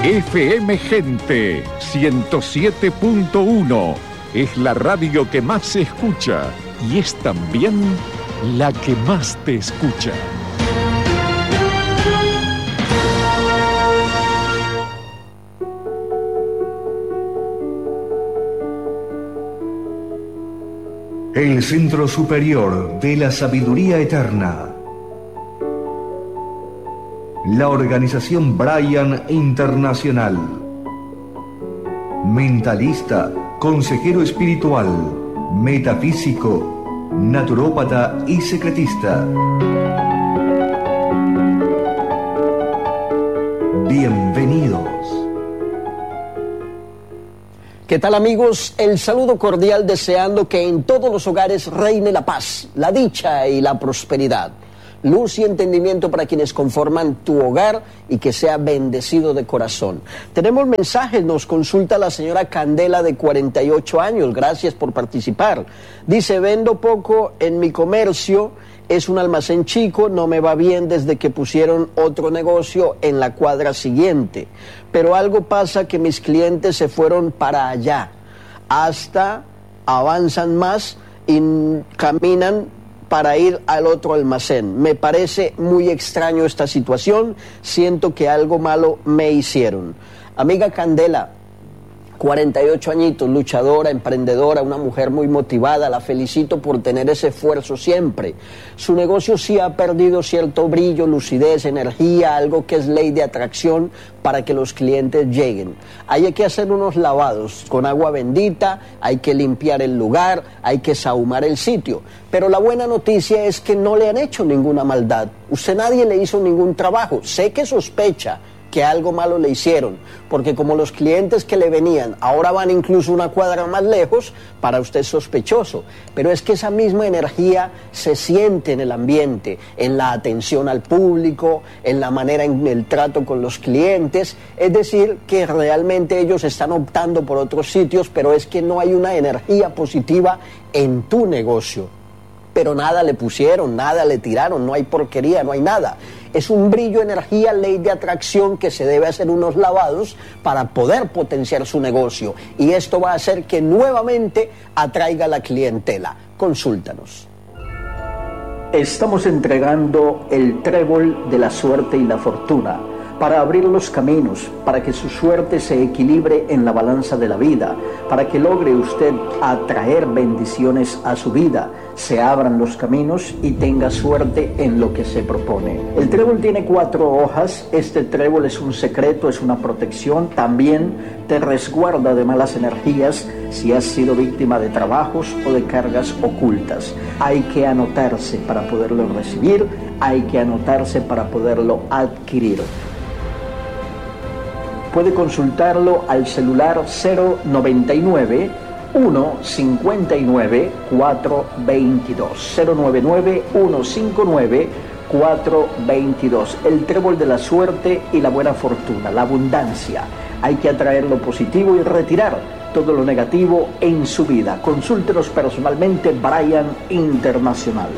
FM Gente 107.1 es la radio que más se escucha y es también la que más te escucha. El Centro Superior de la Sabiduría Eterna. La organización Brian Internacional. Mentalista, consejero espiritual, metafísico, naturópata y secretista. Bienvenidos. ¿Qué tal, amigos? El saludo cordial deseando que en todos los hogares reine la paz, la dicha y la prosperidad. Luz y entendimiento para quienes conforman tu hogar y que sea bendecido de corazón. Tenemos mensajes, nos consulta la señora Candela de 48 años, gracias por participar. Dice, vendo poco en mi comercio, es un almacén chico, no me va bien desde que pusieron otro negocio en la cuadra siguiente. Pero algo pasa que mis clientes se fueron para allá, hasta avanzan más y caminan para ir al otro almacén. Me parece muy extraño esta situación, siento que algo malo me hicieron. Amiga Candela, 48 añitos, luchadora, emprendedora, una mujer muy motivada, la felicito por tener ese esfuerzo siempre. Su negocio sí ha perdido cierto brillo, lucidez, energía, algo que es ley de atracción para que los clientes lleguen. Hay que hacer unos lavados con agua bendita, hay que limpiar el lugar, hay que sahumar el sitio. Pero la buena noticia es que no le han hecho ninguna maldad. Nadie le hizo ningún trabajo. Sé que sospecha que algo malo le hicieron, porque como los clientes que le venían ahora van incluso una cuadra más lejos, para usted es sospechoso, pero es que esa misma energía se siente en el ambiente, en la atención al público, en la manera en el trato con los clientes, es decir, que realmente ellos están optando por otros sitios, pero es que no hay una energía positiva en tu negocio. Pero nada le pusieron, nada le tiraron, no hay porquería, no hay nada. Es un brillo, energía, ley de atracción que se debe hacer unos lavados para poder potenciar su negocio. Y esto va a hacer que nuevamente atraiga la clientela. Consúltanos. Estamos entregando el trébol de la suerte y la fortuna para abrir los caminos, para que su suerte se equilibre en la balanza de la vida, para que logre usted atraer bendiciones a su vida, se abran los caminos y tenga suerte en lo que se propone. El trébol tiene 4 hojas, este trébol es un secreto, es una protección, también te resguarda de malas energías si has sido víctima de trabajos o de cargas ocultas. Hay que anotarse para poderlo recibir, hay que anotarse para poderlo adquirir. Puede consultarlo al celular 099 159 422 099 159 422. El trébol de la suerte y la buena fortuna, la abundancia. Hay que atraer lo positivo y retirar todo lo negativo en su vida. Consúltenos personalmente, Brian Internacional.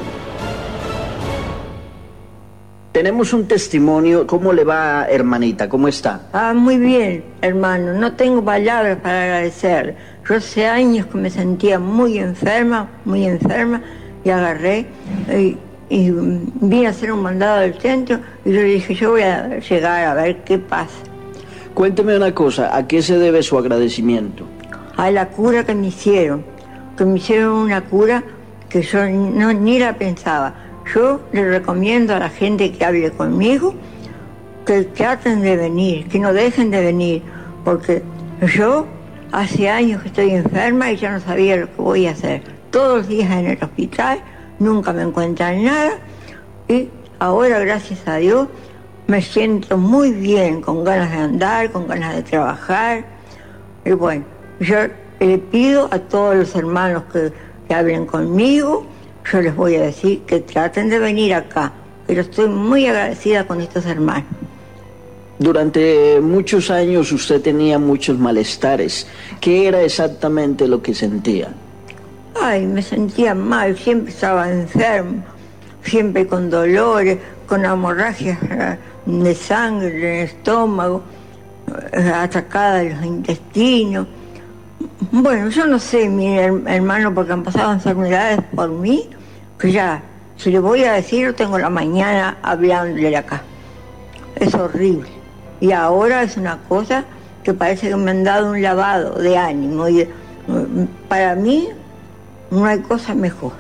Tenemos un testimonio. ¿Cómo le va, hermanita? ¿Cómo está? Muy bien, hermano. No tengo palabras para agradecer. Yo hace años que me sentía muy enferma, y agarré y vine a hacer un mandado del centro y yo dije, yo voy a llegar a ver qué pasa. Cuénteme una cosa, ¿a qué se debe su agradecimiento? A la cura que me hicieron una cura que yo ni la pensaba. Yo le recomiendo a la gente que hable conmigo que traten de venir, que no dejen de venir, porque yo hace años que estoy enferma y ya no sabía lo que voy a hacer. Todos los días en el hospital, nunca me encuentran nada y ahora, gracias a Dios, me siento muy bien, con ganas de andar, con ganas de trabajar. Y bueno, yo le pido a todos los hermanos que hablen conmigo, yo les voy a decir que traten de venir acá, pero estoy muy agradecida con estos hermanos. Durante muchos años usted tenía muchos malestares. ¿Qué era exactamente lo que sentía? Me sentía mal, siempre estaba enfermo, siempre con dolores, con hemorragias de sangre en el estómago. atacada de los intestinos. Bueno, yo no sé, mi hermano, porque han pasado enfermedades por mí, que ya, si le voy a decir, tengo la mañana hablándole acá. Es horrible. Y ahora es una cosa que parece que me han dado un lavado de ánimo. Y para mí no hay cosa mejor.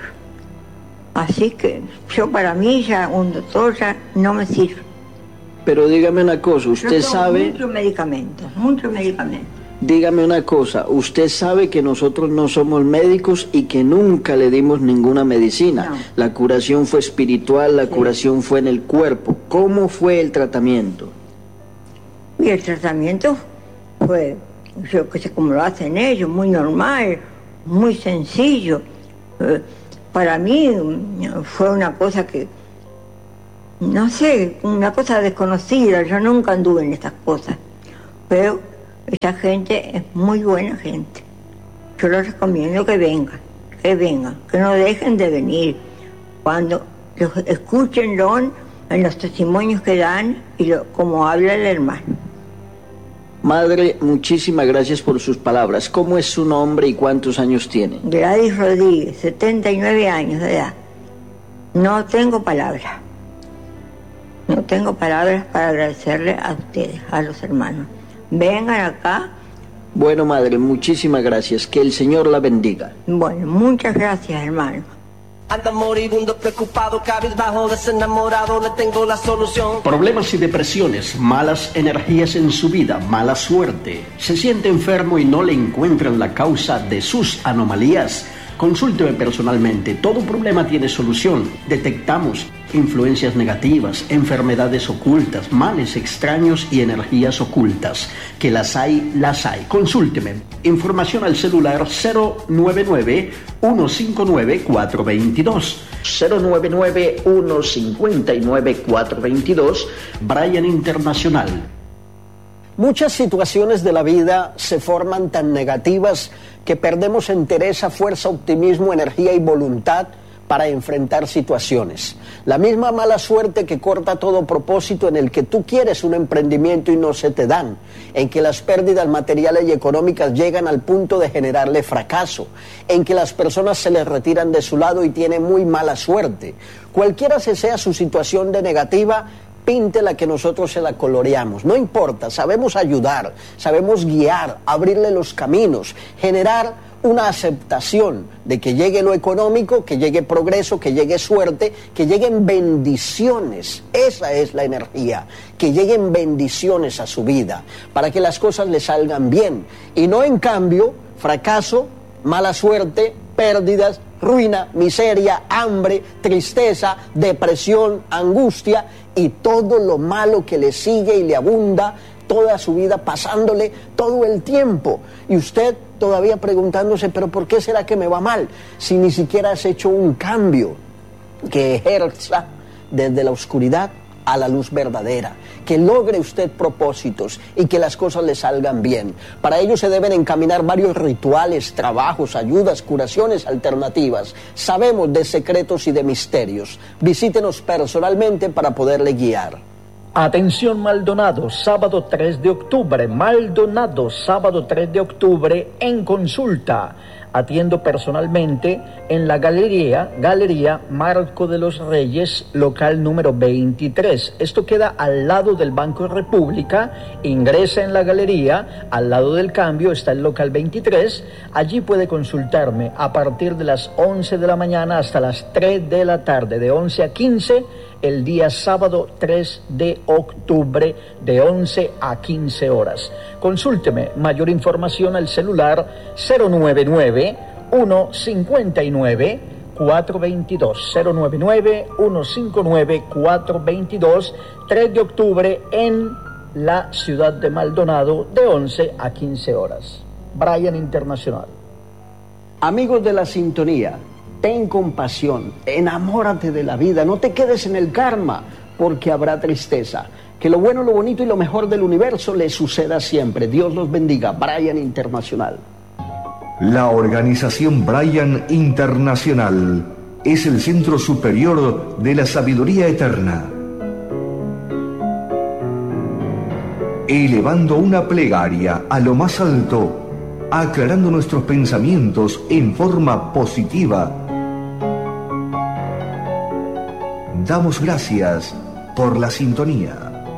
Así que yo, para mí, ya un doctor ya no me sirve. Pero dígame una cosa, usted sabe... Muchos medicamentos. Dígame una cosa, usted sabe que nosotros no somos médicos y que nunca le dimos ninguna medicina. No. La curación fue espiritual, la curación fue en el cuerpo. ¿Cómo fue el tratamiento? Y el tratamiento fue, yo que sé cómo lo hacen ellos, muy normal, muy sencillo. Para mí fue una cosa que, no sé, una cosa desconocida. Yo nunca anduve en estas cosas. Pero esa gente es muy buena gente. Yo les recomiendo que vengan, que no dejen de venir. Cuando escúchenlo en los testimonios que dan y como habla el hermano. Madre, muchísimas gracias por sus palabras. ¿Cómo es su nombre y cuántos años tiene? Gladys Rodríguez, 79 años de edad. No tengo palabras. No tengo palabras para agradecerle a ustedes, a los hermanos. Vengan acá. Bueno, madre, muchísimas gracias. Que el Señor la bendiga. Bueno, muchas gracias, hermano. Anda moribundo, preocupado, cabizbajo, desenamorado, le tengo la solución. Problemas y depresiones, malas energías en su vida, mala suerte. ¿Se siente enfermo y no le encuentran la causa de sus anomalías? Consúlteme personalmente, todo problema tiene solución. Detectamos influencias negativas, enfermedades ocultas, males extraños y energías ocultas. Que las hay, las hay. Consúlteme. Información al celular 099-159-422. 099-159-422. Bryan Internacional. Muchas situaciones de la vida se forman tan negativas que perdemos entereza, fuerza, optimismo, energía y voluntad para enfrentar situaciones. La misma mala suerte que corta todo propósito en el que tú quieres un emprendimiento y no se te dan, en que las pérdidas materiales y económicas llegan al punto de generarle fracaso, en que las personas se les retiran de su lado y tienen muy mala suerte. Cualquiera sea su situación de negativa, píntela que nosotros se la coloreamos, no importa, sabemos ayudar, sabemos guiar, abrirle los caminos, generar una aceptación de que llegue lo económico, que llegue progreso, que llegue suerte, que lleguen bendiciones. Esa es la energía, que lleguen bendiciones a su vida, para que las cosas le salgan bien, y no en cambio fracaso, mala suerte, pérdidas, ruina, miseria, hambre, tristeza, depresión, angustia y todo lo malo que le sigue y le abunda toda su vida, pasándole todo el tiempo. Y usted todavía preguntándose, pero ¿por qué será que me va mal? Si ni siquiera has hecho un cambio que ejerza desde la oscuridad a la luz verdadera, que logre usted propósitos y que las cosas le salgan bien. Para ello se deben encaminar varios rituales, trabajos, ayudas, curaciones alternativas. Sabemos de secretos y de misterios. Visítenos personalmente para poderle guiar. Atención Maldonado, sábado 3 de octubre, Maldonado, sábado 3 de octubre en consulta. Atiendo personalmente en la Galería Marco de los Reyes, local número 23. Esto queda al lado del Banco República. Ingresa en la galería, al lado del cambio está el local 23. Allí puede consultarme a partir de las 11 de la mañana hasta las 3 de la tarde, de 11 a 15, el día sábado 3 de octubre, de 11 a 15 horas. Consúlteme mayor información al celular 099-159-422, 099-159-422, 3 de octubre en la ciudad de Maldonado, de 11 a 15 horas. Bryan Internacional. Amigos de la sintonía, ten compasión, enamórate de la vida, no te quedes en el karma, porque habrá tristeza. Que lo bueno, lo bonito y lo mejor del universo le suceda siempre. Dios los bendiga. Bryan Internacional. La organización Bryan Internacional es el centro superior de la sabiduría eterna. elevando una plegaria a lo más alto, aclarando nuestros pensamientos en forma positiva. Damos gracias por la sintonía.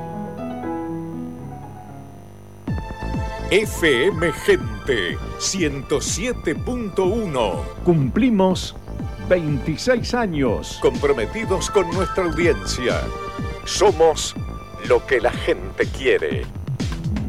FM Gente 107.1. Cumplimos 26 años comprometidos con nuestra audiencia. Somos lo que la gente quiere.